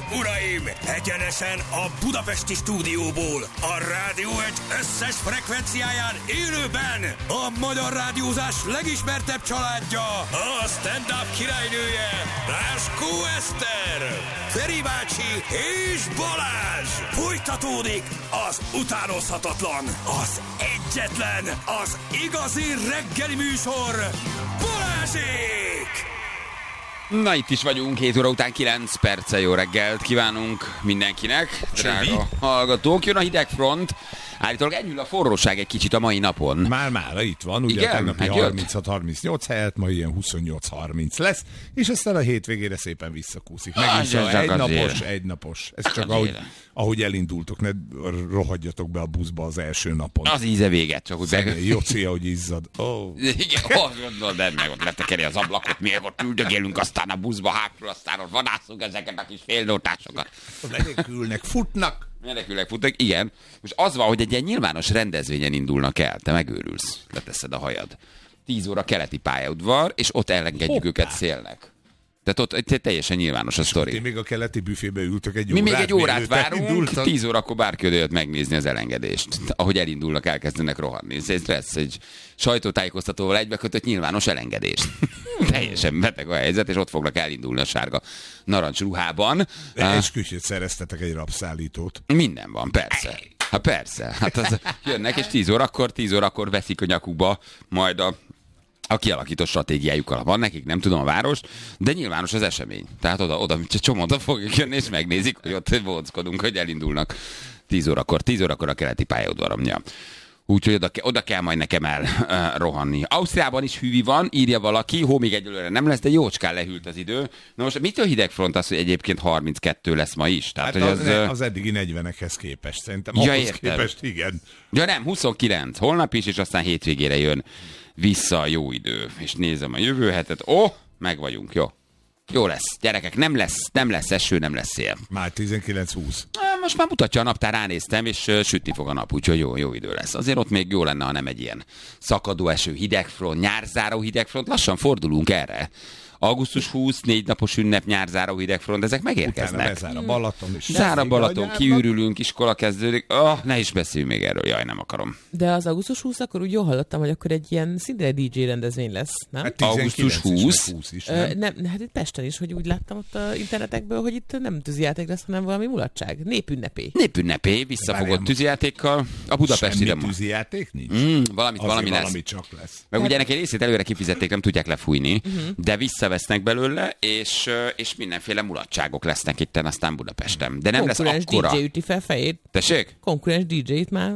uraim! Egyenesen a budapesti stúdióból, a Rádió Egy összes frekvenciáján élőben a magyar rádiózás legismertebb családja, a stand-up királynője, Ráskó Eszter, Feri bácsi és Balázs! Folytatódik az utánozhatatlan, az egyetlen, az igazi reggeli műsor, Balázsék! Na, itt is vagyunk, 7 óra után 9 perccel jó reggelt kívánunk mindenkinek, drága hallgatók. Jön a hidegfront, állítólag enyhül a forróság egy kicsit a mai napon. Már itt van, ugye a tegnapi 36-38 helyett ma ilyen 28-30 lesz, és aztán a hétvégére szépen visszakúszik. Megint egynapos. Ez csak ahogy elindultok, ne rohadjatok be a buszba az első napon. Az íze véget, csak úgy Jóci, ahogy izzad. Igen, gondolod, meg ott letekeri az ablakot, mi ott üldögélünk, aztán a buszba hátul, aztán ott vadászunk ezeket a kis félnótásokat. Menekülnek, futnak, igen. Most az van, hogy egy ilyen nyilvános rendezvényen indulnak el, te megőrülsz, leteszed a hajad. 10 óra keleti pályaudvar, és ott elengedjük őket szélnek. Tehát ott teljesen nyilvános a sztori. Én még a keleti büfébe ültök egy Mi órát. még egy órát várunk, 10 órakor bárki jött megnézni az elengedést. Ahogy elindulnak, elkezdenek rohanni. Ez lesz egy sajtótájékoztatóval egybekötött nyilvános elengedést. Teljesen beteg a helyzet, és ott fognak elindulni a sárga narancs ruhában. Esküsét szereztetek egy rabszállítót. Minden van, persze. Hát persze. Hát az, jönnek, és 10 órakor veszik a nyakukba majd a kialakított stratégiájukkal van nekik, nem tudom a város, de nyilvános az esemény. Tehát oda csomóta fogjuk jönni, és megnézik, hogy ott bóckodunk, hogy elindulnak 10 órakor a keleti pályaudvaron. Ja. Úgyhogy oda kell majd nekem rohanni. Ausztriában is hűvi van, írja valaki, hó még egyelőre nem lesz, de jócskán lehűlt az idő. Na most mitől hidegfront az, hogy egyébként 32 lesz ma is? Tehát, hát hogy az eddigi 40-ekhez képest, szerintem ahhoz képest igen. Ja nem, 29, holnap is, és aztán hétvégére jön vissza a jó idő. És nézem a jövő hetet, meg vagyunk, jó. Jó lesz, gyerekek, nem lesz eső, nem lesz szél. Már 19-20. Most már mutatja a naptár, ránéztem, és sütni fog a nap, úgyhogy jó idő lesz. Azért ott még jó lenne, ha nem egy ilyen szakadó eső, hidegfront, nyárzáró hidegfront, lassan fordulunk erre. Augusztus 20, 4 napos ünnep, nyárzáró hidegfront, ezek megérkeznek. Utána bezár a Balaton is. Zár a Balaton, kiürülünk, iskola kezdődik. Ne is beszéljünk még erről, jaj, nem akarom. De az augusztus 20, akkor úgy jól hallottam, hogy akkor egy ilyen szinte DJ rendezvény lesz, nem? Hát augusztus 20 is, nem, hát itt Pesten is, hogy úgy láttam ott a internetekből, hogy itt nem tűzijáték lesz, hanem valami mulatság. Népünnepé, visszafogott tűzijátékkal. A budapesti semmi tűzijáték nincs? Valami lesz. Valami csak lesz. Meg ugye ennek egy részét előre kifizették, nem tudják lefújni, de visszavesznek belőle, és mindenféle mulatságok lesznek itten aztán Budapesten. De nem lesz akkora. Konkurens DJ üti fel fejét. Tessék? Konkurens DJ-t már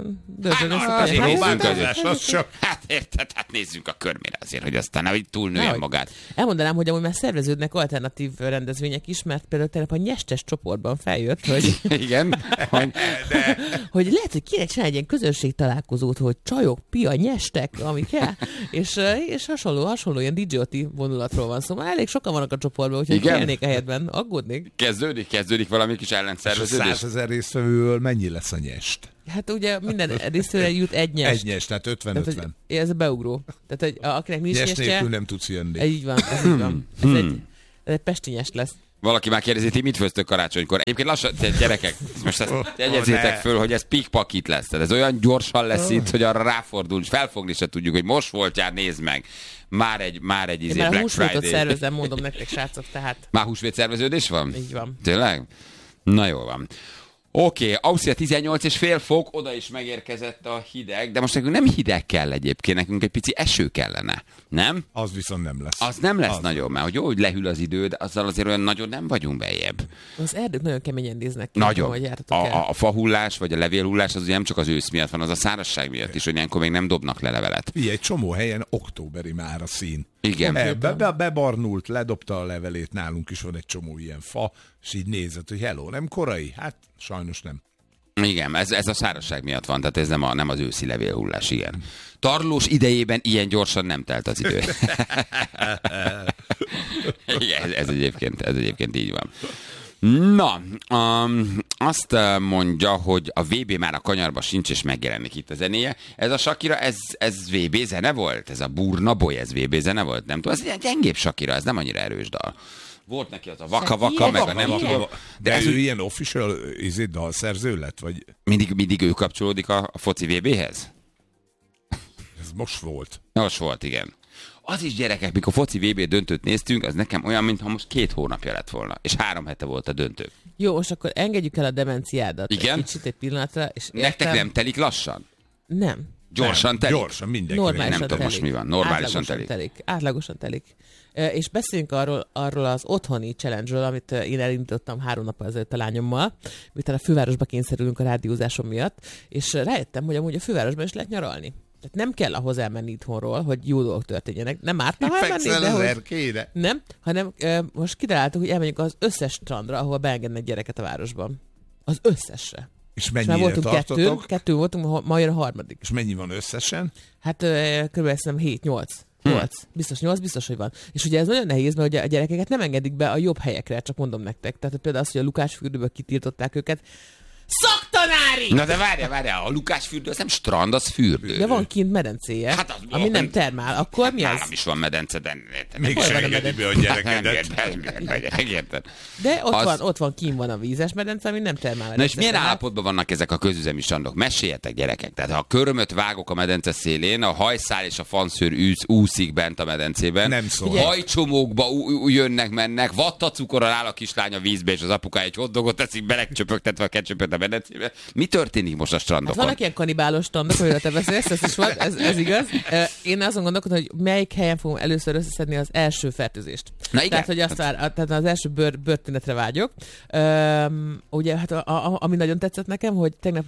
Hát érted, nézzünk a körmére azért, hogy aztán hogy túlnője magát. Elmondanám, hogy amúgy már szerveződnek alternatív rendezvények is, mert például tegnap a nyestes csoportban feljött, hogy igen, hogy lehet, hogy kéne csinálni egy ilyen közönségtalálkozót, hogy csajok, pia, nyestek, ami kell, és hasonló ilyen DJ-oti vonulatról van szó. Már elég sokan vannak a csoportban, úgyhogy kérnék a helyetben, aggódnék. Kezdődik valami kis ellenszerveződés. 100 000 résztvevőből mennyi lesz a nyest? Hát ugye minden résztvevőre jut egy nyest. Egy nyest, tehát 50-50. Ez a beugró. Tehát, hogy akinek nincs nyest nyestje... nélkül nem tudsz jönni. Így van. Ez egy pesti nyest lesz. Valaki már kérdezi, hogy mit főztök karácsonykor. Egyébként lassan, gyerekek, most ezt jegyezzétek föl, hogy ez pikpakit lesz. Tehát ez olyan gyorsan lesz itt, hogy arra ráfordul, és felfogni se tudjuk, hogy most voltál, nézd meg. Már egy Black Friday. Szervezem, mondom nektek, srácok, tehát. Már húsvét szerveződés van? Így van. Tényleg? Na jól van. Oké, Ausztria 18,5 fok, oda is megérkezett a hideg, de most nekünk nem hideg kell egyébként, nekünk egy pici eső kellene, nem? Az viszont nem lesz. Az nem lesz nagyon, mert hogy jó, hogy lehűl az idő, de azzal azért olyan nagyon nem vagyunk bejebb. Az erdők nagyon keményen néznek ki. Nagyon. A fahullás vagy a levélhullás az ugye nem csak az ősz miatt van, az a szárazság miatt is, hogy ilyenkor még nem dobnak le levelet. Egy csomó helyen októberi már a szín. Igen. Bebarnult, ledobta a levelét, nálunk is van egy csomó ilyen fa, és így nézett, hogy hello, nem korai? Hát sajnos nem. Igen, ez a szárazság miatt van, tehát ez nem az őszi levélhullás, igen. Tarlós idejében ilyen gyorsan nem telt az idő. Igen, ez egyébként így van. Na, azt mondja, hogy a VB már a kanyarba sincs, és megjelenik itt a zenéje. Ez a Shakira, ez VB zene volt? Ez a Burna Boy, ez VB zene volt? Nem tudom, ez egy gyengébb Shakira, ez nem annyira erős dal. volt neki az a vaka-vaka, meg a nem tudom. De ő ilyen official dalszerző lett? Vagy... Mindig ő kapcsolódik a foci VB-hez? Ez most volt. Most volt, igen. Az is, gyerekek, mikor foci VB döntőt néztünk, az nekem olyan, mintha most 2 hónapja lett volna. És 3 hete volt a döntő. Jó, most akkor engedjük el a demenciádat. Igen? Egy pillanatra. És nektek nem telik lassan? Nem. Gyorsan telik? Gyorsan, mindenki. Normálisan nem tudom most mi van. Normálisan telik. Átlagosan telik. És beszéljünk arról az otthoni challenge-ről, amit én elindítottam 3 nappal ezelőtt a lányommal, miután a fővárosba kényszerülünk a rádiózásom miatt, és rájöttem, hogy amúgy a fővárosban is lehet nyaralni. Tehát nem kell ahhoz elmenni itthonról, hogy jó dolgok történjenek. Nem ártna, ha elmenni, de hogy... Nem, hanem most kitaláltuk, hogy elmenjünk az összes strandra, ahol beengednek gyereket a városban. Az összesre. És mennyire tartotok? Kettő voltunk, ma jön a 3. És mennyi van összesen? Hát körülbelül szerintem 7-8. 8. Biztos 8, biztos, hogy van. És ugye ez nagyon nehéz, mert ugye a gyerekeket nem engedik be a jobb helyekre, csak mondom nektek. Tehát például az, hogy a Lukács-fürdőből kitiltották őket. Szaktanári! Na de várjál, a Lukács-fürdő, az nem strand, az fürdő. De van kint medencéje, hát ami nem termál. Akkor mi az? Nálam is van medence, de... Mégsem engedi be a gyerekedet. De ott van, kint van a vízes medence, ami nem termál medence. Na és milyen állapotban vannak ezek a közüzemi strandok? Meséljetek, gyerekek. Tehát ha a körömöt vágok a medence szélén, a hajszál és a fanszőr úszik bent a medencében. Nem szól. Hajcsomókba jönnek-mennek, vattacukorral áll a kislány a vízbe, és az apukája egy hotdogot teszik, belecsöpögtetve a ketchupöt a medencébe. Mi történik most a strandokon? Hát vannak ilyen kanibálos strandok, amiről te beszélsz, ez is van, ez igaz. Én azon gondolkodom, hogy melyik helyen fogom először összeszedni az első fertőzést. Na igen. Tehát, hogy tehát az első bőrtünetre vágyok. Ugye, hát ami nagyon tetszett nekem, hogy tegnap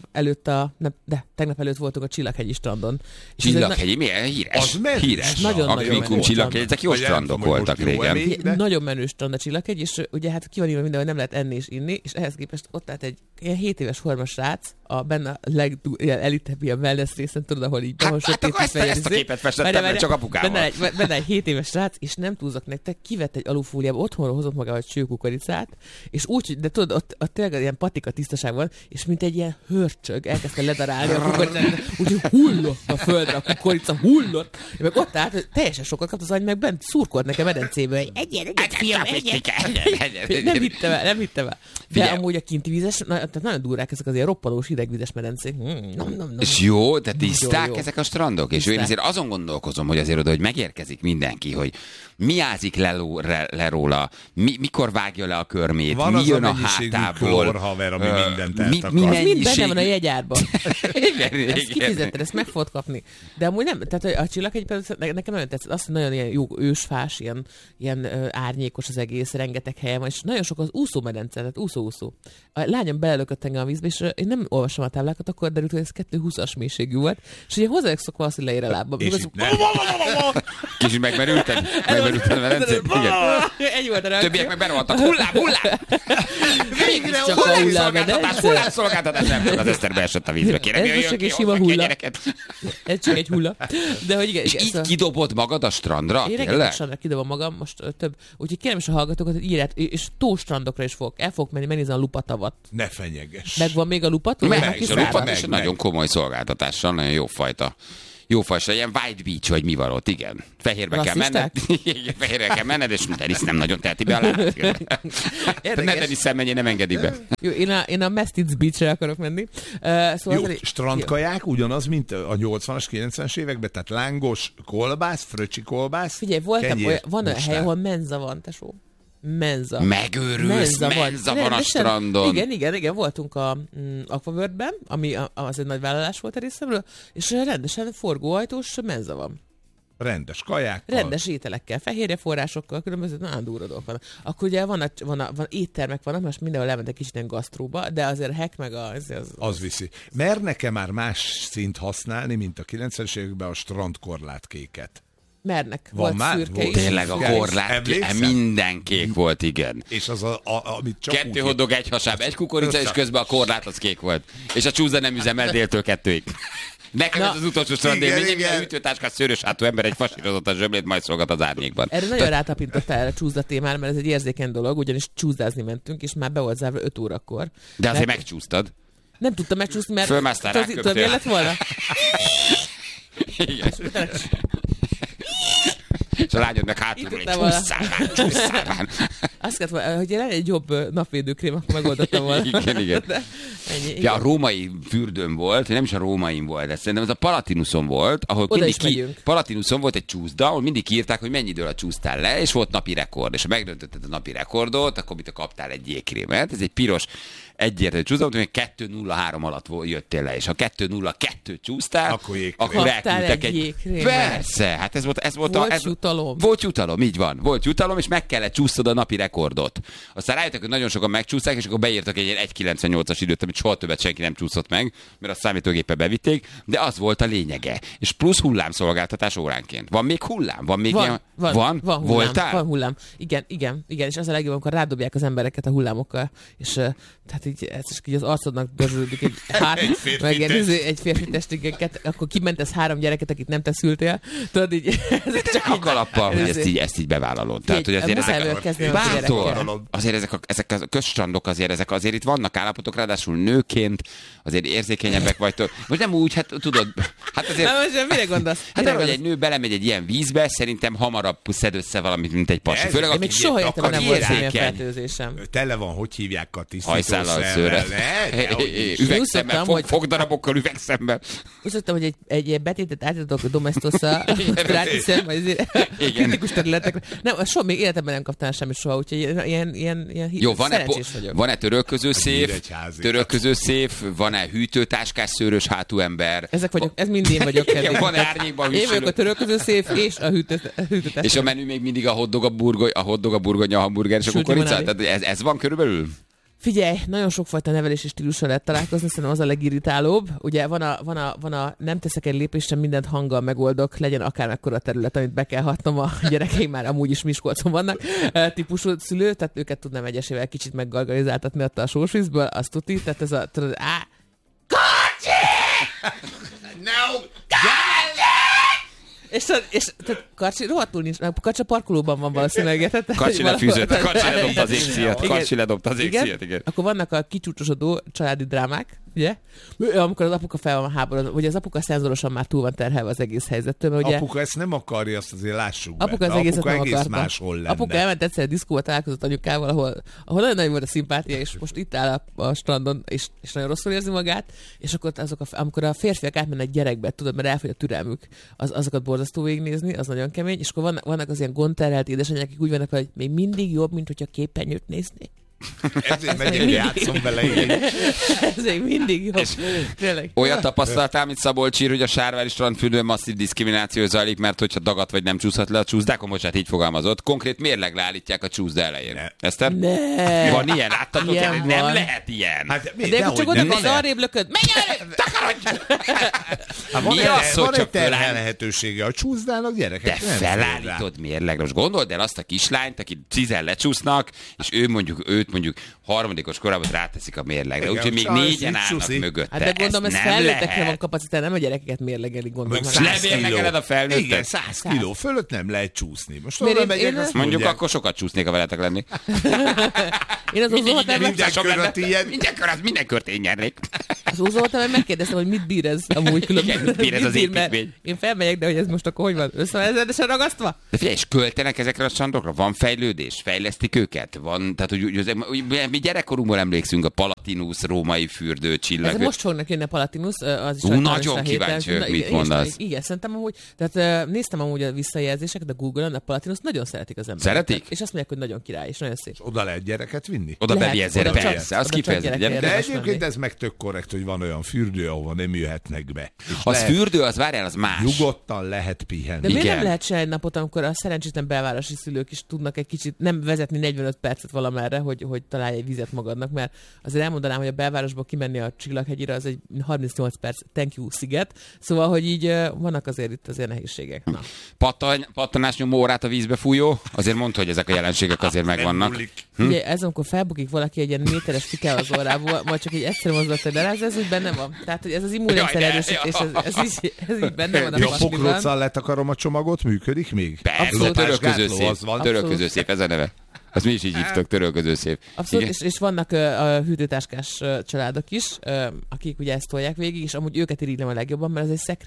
előtt voltunk a Csillaghegyi strandon. Csillaghegyi? Milyen híres? Az híres. Nagyon menő Csillaghegy, ezek jó strandok voltak régen. Nagyon menő strand a Csillaghegy, és ugye hát ki van írva minden, hogy nem lehet enni és inni, és ehhez képest ott állt egy ilyen 7 éves hormas srác, benne a legelitebb ilyen wellness részen, tudod, ahol így hát akkor ezt a képet festettem meg csak apukával. Benne egy 7 éves srác, és nem túlzok nektek, kivett egy alufóliába, otthonról hozott magával egy csőkukoricát, és úgy, de tudod, ott tényleg ilyen patika tisztaság van, és mint egy ilyen hörcsög, elkezdte ledarálni a kukoricát, úgyhogy hullott a földre, a kukorica hullott, és meg ott állt, hogy teljesen sokat kapta az any, meg bent szurkolt nekem medencébe, hogy egyet, fiam, egyet. Nem hittem el. De amúgy a kinti vízes, tehát nagyon durrák ezek az ilyen roppanós idegvizes medencék. És jó, de tiszták ezek a strandok? És én azért azon gondolkozom, hogy azért oda, hogy megérkezik mindenki, hogy mi ázik le róla, mikor vágja le a körmét, van mi az jön a mennyiségű klórhaver, ami mindent eltakar. Mind benne van a jegyárban. Ezt kifizetted, ezt meg fogod kapni. De amúgy nem, tehát a Csillaghegy nekem nagyon tetszett, azt nagyon ilyen jó ősfás, ilyen árnyékos az egész, rengeteg helyen van, és nagyon sok az úszómedence, tehát úszó. A lányom belelökött engem a vízbe, és én nem olvasom a táblákat, akkor derült, hogy ez 2,20-as mélységű volt, és ugye hozzájuk szokva azt, hogy leér a lábba. Kicsit megmerülted a medencét? Ennyi volt a reakció. Többiek meg berohantak. Hullám! Végre csak a hullámszolgáltatás. Az Eszterbe esett a vízbe. Kérem, jöjjön ki, hozzák a gyereket. Ez csak egy hulla. De hogy igen, és így kidobod magad a strandra? Én rengeteg strandra kidobom magam, most több. Úgyhogy kérem is a hallgatókat, hogy írját, és tóstrandokra is el fogok menni, megnézni a Lupatavat. Ne fenyeges. Megvan még a Lupat? Meg is a Lupat, és nagyon komoly szolgáltatással, nagyon jó fajta. Jó fajta, ilyen White Beach, vagy mi van ott, igen. Fehérbe kell menned, és Denis nem nagyon teheti be a lábat. Ne Denis szemmenjé, nem engedik be. Jó, én a Mestiz Beach-re akarok menni. Szóval jó, strandkaják ugyanaz, mint a 80-as, 90-es években, tehát lángos kolbász, fröcsi kolbász. Figyelj, van olyan hely, ahol menza van, tesó. Menza. Megőrülsz, menza van a strandon. Igen, voltunk a Aquaworld-ben, ami az egy nagy vállalás volt a részemről, és rendesen forgóajtós menza van. Rendes kajákkal. Rendes ételekkel, fehérje forrásokkal, különböző nagyon durva dolgok van. Akkor ugye van éttermek vannak, most mindenhol lementek kicsit ilyen gasztróba, de azért a hack meg az viszi. Mernek-e már más szint használni, mint a 90-es években a strandkorlátkéket? Mernek. Van már? Szürke is. Tényleg a korlát, minden kék volt, igen. És az amit csak 2 hotdog, 1 hasáb, 1 kukorica, és közben a korlát az kék volt. És a csúszda nem üzemel déltől 2-ig. Nekem ez az utolsó strandélményem, mert ütőtáskás szőrös hátú ember egy fasírozott a zsömlét, majd szolgat az árnyékban. Erre nagyon rátapintottál erre a csúszda témára, mert ez egy érzékeny dolog, ugyanis csúszdázni mentünk, és már be volt zárva 5 órakor. De azért megcsúsztad. Nem tudtam megcsúszni, mert... Fölmásztál rá, tudod, miért lett volna? Igen. És a lányod meg hátulról, csúszszál már. Azt kellett, hogy lenne egy jobb napvédőkrém, akkor megoldottam volna. Igen. Ennyi, ja, a római fürdőn volt, nem is a rómain volt, de szerintem ez a Palatinuson volt, ahol Palatinuson volt egy csúszda, ahol mindig írták, hogy mennyi idő alatt csúsztál le, és volt napi rekord, és ha megdöntötted a napi rekordot, akkor mit kaptál egy jégkrémet. Ez egy piros egyértelmű csúszda, hogy 2:03 alatt jöttél le, és ha 2:02 csúsztál, akkor elküldtek egy... Persze, hát ez volt jutalom. Volt jutalom, így van. Volt jutalom, és meg kellett csúsznod a napi rekordot. Aztán rájöttek, hogy nagyon sokan megcsúszták, és akkor beírtak egy 1:98-as időt, amit soha többet senki nem csúszott meg, mert a számítógépe bevitték, de az volt a lényege. És plusz hullámszolgáltatás óránként. Van még hullám? Van még ilyen... Van hullám. Voltál? Van hullám. Igen. És az a legjobb, amikor rádobják az embereket a hullámokkal, és tehát így az arcodnak dörzsődik egy férfi testigeket, akkor kimentesz 3 gyereket, akit nem te szültél. Tudod így... Csak a kalappal, hogy ezt így bevállalod. Tehát, hogy azért ezek a közstrandok azért itt vannak állapotok, ráadásul nőként azért érzékenyebbek vagytok. Most nem úgy, hát tudod, hát azért... Most mire gondolsz? Hát arra, hogy egy nő belemegy egy ilyen vízbe, szerintem hamarabb szed össze valamit, mint egy pasi. Főleg aki még soha életemben nem volt semmilyen fertőzésem. Tele van, hogy hívják a tisztítószerrel. Üvegszemmel, fogdarabokkal üvegszemmel. Úgy szoktam, hogy egy betétet átadok a Domestosza, rátiszem, vagy kritikus területekre. Nem, soha még életemben nem kaptam semmit soha, úgyhogy ilyen jó, szerencsés vagyok. Van-e törölköző széf, van-e hűtőtáskás szőrös hátú ember? Ezek vagyok, ez mind én vagyok. Van árnyékban én vagyok a törölköző széf és a hűtőtáskás. És a menü még mindig a hotdog, a burgonya, a hamburger és a kukorica? Tehát ez van körülbelül? Figyelj, nagyon sokfajta nevelési stílusra lehet találkozni, szerintem az a legirritálóbb. Ugye van a nem teszek egy lépést, sem mindent hanggal megoldok, legyen akármekkora terület, amit be kell hatnom, a gyerekeim már amúgy is Miskolcon vannak, típusú szülő, tehát őket tudnám egyesével kicsit meggargalizáltatni a sósvízből, azt tuti, tehát ez a... Kocsi! No! És Karcsi rohadtul nincs, Karcsi a parkolóban van valószínűleg. Karcsi lefűzött, Karcsi ledobta az égszíjat, igen. Akkor vannak a kicsúcsosodó családi drámák, ugye? Amikor az apuka fel van háborodva, ugye az apuka szenzorosan már túl van terhelve az egész helyzettől. Ugye... Apuka ezt nem akarja, azt azért lássuk be. Apuka az egészet nem egész akarta. Máshol lenne. Apuka elment egyszer a diszkóba, találkozott anyukával, ahol nagyon nagy volt a szimpátia, és most itt áll a strandon, és nagyon rosszul érzi magát, és akkor amikor a férfiak átmennek gyerekbe, tudod, mert elfogy a türelmük, azokat borzasztó végignézni, az nagyon kemény, és akkor vannak az ilyen gondterhelt édesanyák, akik úgy vannak, hogy még mindig jobb, mint hogyha képernyőt nézni. Ezért megyek, játszom vele így. Ez még mindig jobb. Tényleg. Olyat tapasztaltál, mint Szabolcs ír, hogy a Sárvári strandfürdőn masszív diszkrimináció zajlik, mert hogyha dagat vagy nem csúszhat le a csúszdákon, bocsánat, így fogalmazott, konkrét mérlegre állítják a csúszda elején. Eszter? Ne. Van ilyen? Láttatok? Nem lehet ilyen. Hát, de akkor csak oda, hogy arrébb lököd. Menj el! Takarodj! Van egy terhelhetősége a csúszdának, gyerekek. De felállítod mérlegre. Most gondold el azt a kislányt, aki 10 lecsúsznak, és őt mondjuk harmadikos korában ráteszik a mérlegre. Úgyhogy még 4-en állnak mögötte. Hát de gondolom, ez felnőttekre van kapacitás, nem a gyerekeket mérlegelik, gondolom. Lemérlegeled a felnőttet? Igen, 100 kiló fölött nem lehet csúszni. Most oda megyek, azt mondjuk akkor sokat csúsznék, ha veletek lennék. Én az úzóhotelben... Minden kört én nyernék. Az úzóhotelben megkérdeztem, hogy mit bír ez amúgy különböző. Mit bír ez az építmény? Én felmegyek, de hogy ez most akkor hogy van? Összevezedesen ragasztva? De figyelj, és költenek ezekre a strandokra? Van fejlődés? Fejlesztik őket? Van, tehát mi gyerekkorunkból emlékszünk a Palatinus, római fürdő, csillag. Ez most fognak jönni a Palatinus, az is nagyon kíváncsi vagyok, mit mondasz. Igen, szerintem amúgy, tehát néztem amúgy a visszajelzéseket a Google-on, a Palatinus nagyon szeretik az emberek. Szeretik? És azt mondják, hogy nagyon király, és nagyon szép. És oda lehet gyereket vinni? Oda beviezer, persze, az kifejezetten. De egyébként ez meg tök korrekt, hogy van olyan fürdő, ahova nem jöhetnek be. Az fürdő, az várjál, az más. Nyugodtan lehet pihenni. De miért nem lehet se egy napot, amikor a szerencsétlen belvárosi szülők is tudnak egy kicsit nem vezetni 45 percet valamerre, hogy találj egy vizet magadnak, mert azért elmondanám, hogy a belvárosból kimenni a Csillaghegyire, az egy 38 perc thank you sziget, szóval, hogy így vannak azért itt azért nehézségek. Na. Pattanás nyomó órát a vízbe fújó, azért mondta, hogy ezek a jelenségek azért megvannak. Ugye ez, amikor felbukik valaki egy ilyen méteres fike az orrából, majd csak egy egyszerű mozdulat, de ez úgy benne van. Tehát, hogy ez az immunrendszer erősítés, ez így benne van a pasliban. A pokróccal letakarom a csomagot, működik még? Persze, törölköző szép, ez a neve. Azt mi is így hívtak, törölköző szép. Abszolút, és vannak a hűtőtáskás családok is, akik ugye ezt tolják végig, és amúgy őket irigylem a legjobban, mert ez egy szekrény.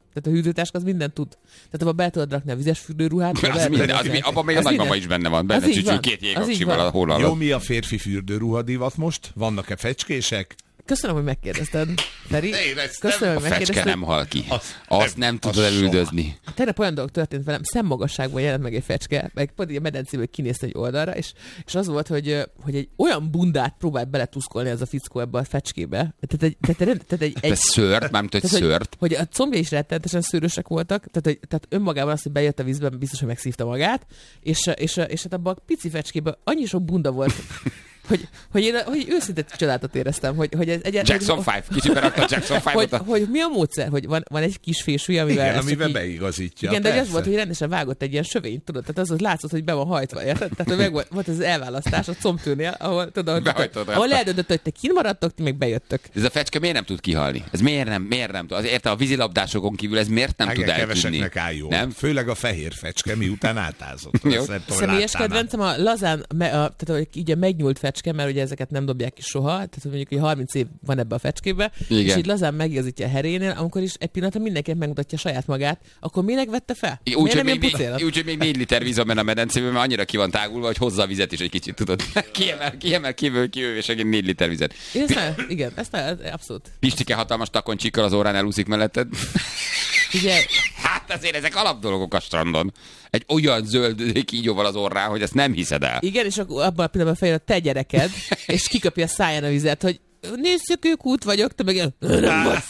Tehát a hűtőtáska az mindent tud. Tehát abban be tudod rakni a vizes fürdőruhát. Abban még a nagymama is benne van. Benne csücsül 2 jégaksival a hol alatt. Jó, mi a férfi fürdőruha divat most? Vannak-e fecskések? Köszönöm, hogy megkérdezted, Feri. Köszönöm, hogy megkérdezted. A fecske nem hal ki. Azt nem tudod elüldözni. Tegnap olyan dolog történt velem, szemmagasságban jelent meg egy fecske, meg pont így a medencéből kinézte egy oldalra, és az volt, hogy egy olyan bundát próbált beletuszkolni ez a fickó ebbe a fecskébe. Tehát szőrt, mármint egy szőrt. Hogy a combja is rettenetesen szőrösek voltak, tehát önmagában az, hogy bejött a vízben, biztos, hogy megszívta magát, és hát abban a pici fecskében annyi sok bunda volt, hogy őszintén csodálatot éreztem, hogy ez Jackson 5, kicsiben rakta Jackson 5-ot. Hogy mi a módszer, hogy van egy kis fésű, amivel beigazítja. Igen, de az volt, hogy rendesen vágott egy ilyen sövényt, tudod, tehát az látszott, hogy be van hajtva, érted? Tehát meg volt az elválasztás a combtűnél, ahol eldöntött, hogy te kint maradtok, ti meg bejöttök. Ez a fecske miért nem tud kihalni? Ez miért nem tud? Azért a vízilabdásokon kívül ez miért nem tud eltűnni? Keveseknek áll jól. Nem? Főleg a fehér fecske, miután átázott. Személyes kedvencem a lazán, tehát így a megnyúlt fecske, mert ugye ezeket nem dobják ki soha, tehát mondjuk, hogy 30 év van ebbe a fecskébe, igen. És így lazán megigazítja a herénél, amikor is egy pillanatra mindenkinek megmutatja saját magát, akkor minek vette fel? Úgyhogy még 4 liter víz van benne a medencében, mert annyira ki van tágulva, hogy hozza a vizet is egy kicsit, tudod. Kiemel kívül, 4 liter vizet. Igen, ezt abszolút. Pistike hatalmas takoncsikkal az órán elúszik melletted. Ugye? Hát azért ezek alapdolgok a strandon. Egy olyan zöld kígyóval az orrán, hogy ezt nem hiszed el. Igen, és akkor abban a pillanatban feljön a te gyereked, és kiköpi a száján a vizet, hogy nézzük, vagyok, te meg nem vagy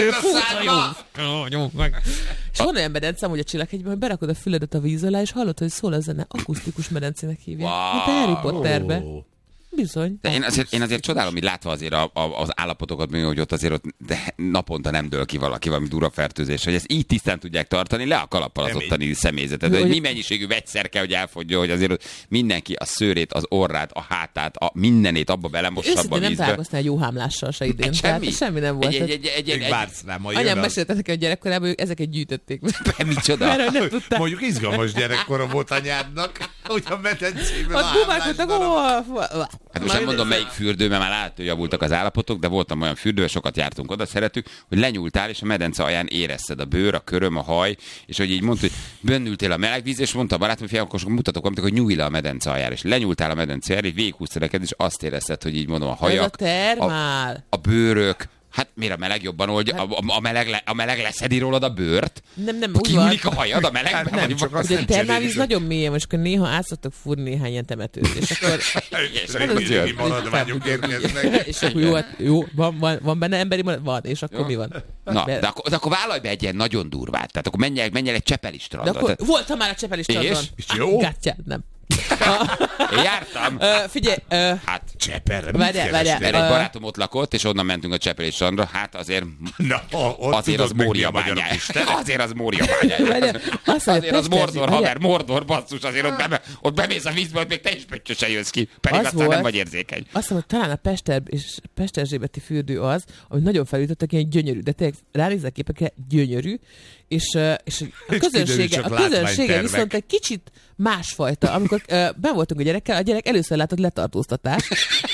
vagyok. És van olyan medencem, hogy a Csillaghegyben, hogy berakod a füledet a víz alá, és hallod, hogy szól a zene, akusztikus medencének hívják. Mint a Harry Potterbe. Bizony. De én azért csodálom, hogy látva azért az állapotokat, hogy ott azért naponta nem dől ki valami durva fertőzés, hogy ezt így tisztán tudják tartani, le a kalappal az ottani személyzetet. Hogy mi mennyiségű vegyszer kell, hogy elfogja, hogy azért mindenki a szőrét, az orrát, a hátát, a mindenét abba belemossa abba a vízbe. Nem találkoztál egy jó hámlással se idén. Semmi nem volt. Anyám mesélte nekem a gyerekkorában, hogy ezeket gyűjtötték. Micsoda? Mondjuk izgalmas gyerekkora volt anyádnak, hogy a medencében Hát most nem mondom melyik fürdő, mert már látható, javultak az állapotok, de voltam olyan fürdőben, sokat jártunk oda, szeretük, hogy lenyúltál, és a medence alján érezted a bőr, a köröm, a haj, és hogy így mondta, hogy bennültél a meleg víz, és mondta a barátom, hogy akkor mutatok valamit, hogy nyújj le a medence aljára, és lenyúltál a medence aljára, és végighúztad neked, és azt érezted, hogy így mondom, a hajak, a bőrök. Hát miért a meleg jobban oldja? A meleg leszedi rólad a bőrt? Nem, kinyúlik a hajad a melegben? Nem, csak azt a termálvíz nagyon mélyen, és akkor néha át szoktak fúrni néhány ilyen temetőt. És akkor... maradványok érkeznek. És akkor jó, van benne emberi maradvány? Van, és akkor mi van? Na, de akkor vállalj be egy ilyen nagyon durvát. Tehát akkor menj el egy Csepeli strandra. Voltam már a Csepeli strandon. És jó? Gátyád, nem. Én jártam. Figyelj. Hát Cseperre. Mert egy barátom ott lakott, és onnan mentünk a Csepeli strandra. Hát azért az Mória bányája. Azért az Mória bányája. Azért az Mordor, haver, Mordor, basszus. Azért ott bemész a vízbe, ott még te is pöttyösen jössz ki. Pedig aztán nem vagy érzékeny. Azt mondom, hogy talán a Pesterzsébeti fürdő az, amit nagyon felütöttek, ilyen gyönyörű, de tényleg ránézek képekre, gyönyörű, és a közönsége viszont egy kicsit másfajta. Amikor ben voltunk a gyerekkel, a gyerek először látott letartóztatást.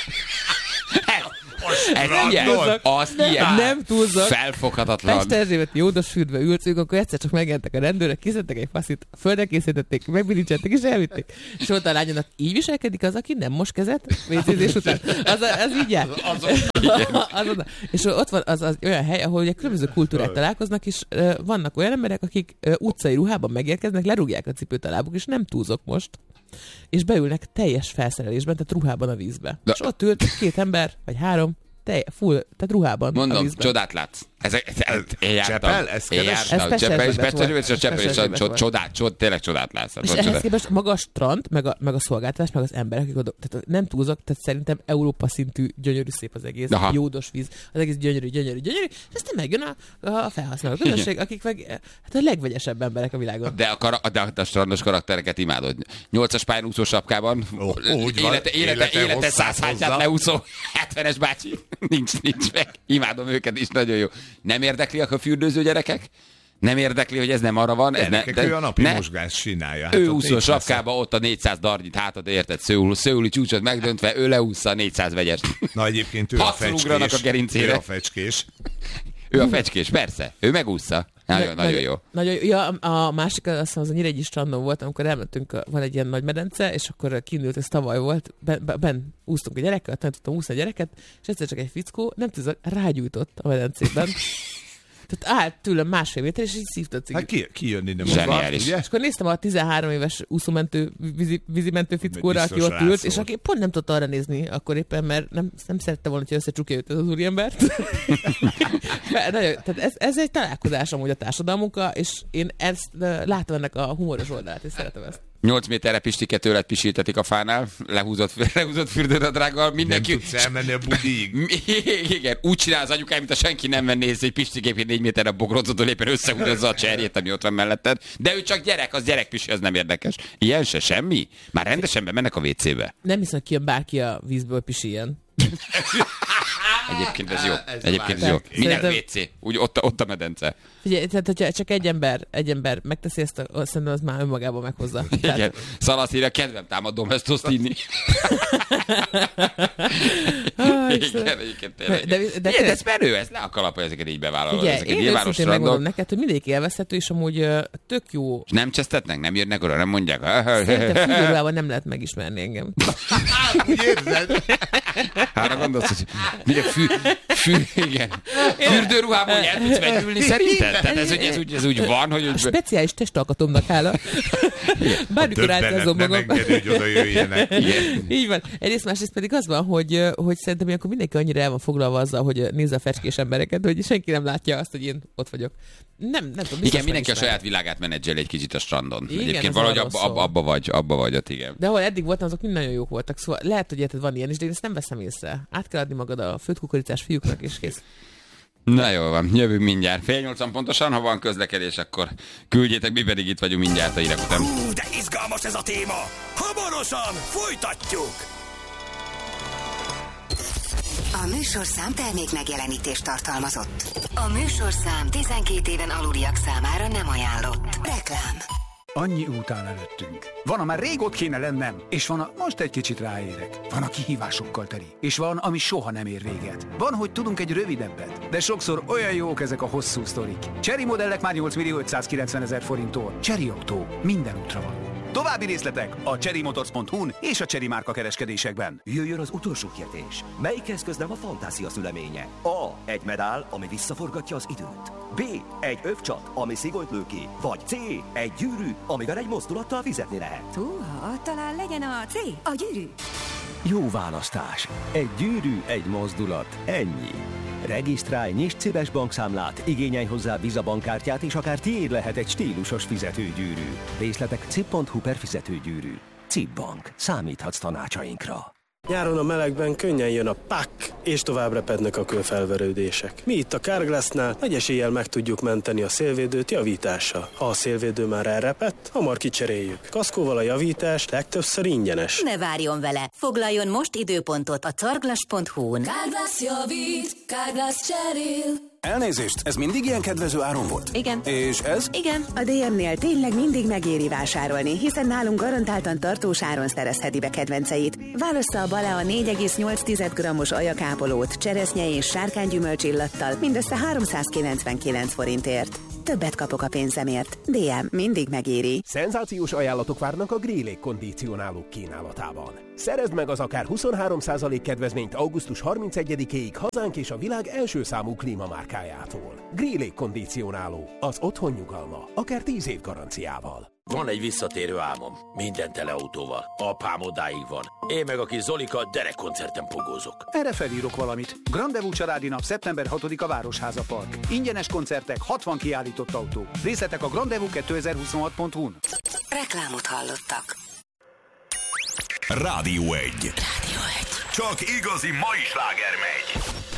Nem túlzok. Felfoghatatlan. Pesterzsébeti Jódos fürdve ültünk, akkor egyszer csak megjelentek a rendőrök, kiszedtek egy faszit, földre készítették, megbilincseltek és elvitték. És ott a lányának így viselkedik az, aki nem mos kezet vécézés után. Az így jár. És ott van az olyan hely, ahol ugye különböző kultúrák találkoznak, és vannak olyan emberek, akik utcai ruhában megérkeznek, lerúgják a cipőt a lábuk, és nem túlzok most. És beülnek teljes felszerelésben, tehát ruhában a vízbe. És ott ült 2 ember, vagy 3, full, tehát ruhában. Mondom, csodát látsz. Én jártam. Csepel? Ezt keres? Ez tényleg csodát látsz. És ehhez képest maga a strand, meg a szolgáltatás, meg az emberek, akik oda, tehát nem túlzok, tehát szerintem Európa szintű gyönyörű szép az egész. Aha. Jódos víz, az egész gyönyörű, és aztán megjön a felhasználó közönség, akik meg hát a legvegyesebb emberek a világon. De a strandos karaktereket imádod. 8-as pályán úszó sapkában, élete 100 hátját leúszó 70-es bácsi. Nincs meg. Imádom őket is, nagyon jó. Nem érdekliak a fürdőző gyerekek? Nem érdekli, hogy ez nem arra van? Ő a napi mozgás csinálja. Hát ő úszó sapkába, ott a 400 darnyit hátad, érted? Szőuli csúcsot megdöntve, ő leúszza a 400 vegyest. Na egyébként ő a fecskés. A gerincére. Ő a fecskés. Ő a fecskés, persze. Ő megúszza. Nagyon jó. Ja, a másik, azt hiszem, az a Nyíregyi strandon volt, amikor elmentünk, van egy ilyen nagy medence, és akkor kiindult, ez tavaly volt, ben úsztunk a gyerekkel, tudtam úszni a gyereket, és egyszer csak egy fickó, nem tudom, rágyújtott a medencében. Tehát állt tőlem 1,5 méter, és így szívta a cigit. Hát kijönni nem akar, ugye? És akkor néztem a 13 éves úszómentő, vízimentő fickóra, aki ott ült, és aki pont nem tudta arra nézni akkor éppen, mert nem szerette volna, hogy összecsukja őt ez az úriembert. Tehát ez egy találkozás amúgy a társadalmunkkal, és én ezt látom ennek a humoros oldalát, és szeretem ezt. 8 méterre Pistike tőled pisiltetik a fánál, lehúzott fürdőnadrággal, mindenki... Nem tudsz elmenni a budig. Igen, úgy csinál az anyukám, mint a senki nem venné észre, hogy Pistikép 4 méterre bogrocodó éppen összehúzza a cserjét, ami ott van melletted. De ő csak gyerek, az gyerekpisi, az nem érdekes. Ilyen se semmi? Már rendesen bemennek a WC-be. Nem hiszem, hogy kijön bárki a vízből pisiljen. Egyébként ez jó. Egyébként ez jó. Minden WC. Úgy ott a medence. Figyelj, tehát hogyha csak egy ember megteszi ezt, szerintem az már önmagában meghozza. Igen. Szalaszíre kedvem támadom ezt azt inni. Igen, egyébként tényleg. De ez menő, ez le a kalapja, ezeket így bevállalod. Én őszintén megmondom neked, hogy mindegyik élvezhető, és amúgy tök jó. És nem csesztetnek? Nem jönnek oda? Nem mondják? Szerintem fürdőruhában nem lehet megismerni engem. Úgy érzed? Hára gondolsz, hogy mire fürdőruhában, hogy el tudsz vegyülni szerinted? Tehát ez úgy van, hogy... A speciális testalkatomnak hála. Bármikor átkozom magam. Nem engedő, hogy oda jöjjenek. Így van. Egyrészt másrészt pedig az van, hogy szerintem ilyenkor mindenki annyira el van foglalva azzal, hogy nézze a fecskés embereket, hogy senki nem látja azt, hogy én ott vagyok. Nem tudom. Igen, mindenki a saját világát menedzsel egy kicsit a strandon. Igen, egyébként valahogy abba vagy ott, igen. De ahol eddig voltam, azok mind nagyon jók voltak. Szóval lehet, hogy érted, van ilyen is, de én ezt nem veszem észre. Át kell adni magad a főtt kukoricás fiúknak, és kész. Na jól van, jövünk mindjárt. 7:30 pontosan, ha van közlekedés, akkor küldjétek, mi pedig itt vagyunk mindjárt a hírek után. De izgalmas ez a téma! Hamarosan folytatjuk! A műsorszám termék megjelenítést tartalmazott. A műsorszám 12 éven aluliak számára nem ajánlott. Reklám. Annyi út áll előttünk. Van, a már rég ott kéne lennem, és van, a most egy kicsit ráérek. Van, a kihívásokkal teli, és van, ami soha nem ér véget. Van, hogy tudunk egy rövidebbet, de sokszor olyan jók ezek a hosszú sztorik. Chery modellek már 8.590.000 forinttól. Chery Autó, minden útra való. További részletek a cherrymotors.hu-n és a Chery márka kereskedésekben. Jöjjön az utolsó kérdés. Melyik eszköz nem a fantázia szüleménye? A. Egy medál, ami visszaforgatja az időt. B. Egy övcsat, ami szigonyt lő ki. Vagy C. Egy gyűrű, amivel egy mozdulattal fizetni lehet. Húha, talán legyen a C. A gyűrű. Jó választás. Egy gyűrű, egy mozdulat. Ennyi. Regisztrálj, nyisd Cibes bankszámlát, igényelj hozzá Visa bankkártyát, és akár tiéd lehet egy stílusos fizetőgyűrű. Részletek cib.hu/fizetőgyűrű. Cib Bank. Számíthatsz tanácsainkra. Nyáron a melegben könnyen jön a pak, és tovább repednek a kőfelverődések. Mi itt a Carglassnál nagy eséllyel meg tudjuk menteni a szélvédőt javítással. Ha a szélvédő már elrepett, hamar kicseréljük. Kaszkóval a javítás legtöbbször ingyenes. Ne várjon vele! Foglaljon most időpontot a carglass.hu-n. Carglass javít, Carglass cserél. Elnézést, ez mindig ilyen kedvező áron volt? Igen. És ez? Igen. A DM-nél tényleg mindig megéri vásárolni, hiszen nálunk garantáltan tartós áron szerezheti be kedvenceit. Válassza a Balea 4,8 g-os ajakápolót, cseresznye és sárkánygyümölcs illattal mindössze 399 forintért. Többet kapok a pénzemért. DM mindig megéri. Szenzációs ajánlatok várnak a Grill légkondicionálók kínálatában. Szerezd meg az akár 23% kedvezményt augusztus 31-éig hazánk és a világ első számú klímamárkájától. Grill légkondicionáló. Az otthon nyugalma. Akár 10 év garanciával. Van egy visszatérő álmom. Minden tele autóval. Apám odáig van. Én meg a kis Zolika derekkoncerten pogózok. Erre felírok valamit. Grandevú családi nap szeptember 6-a Városháza Park. Ingyenes koncertek, 60 kiállított autó. Részletek a grandevú2026.hu-n. Reklámot hallottak. Rádió 1. Csak igazi mai sláger megy.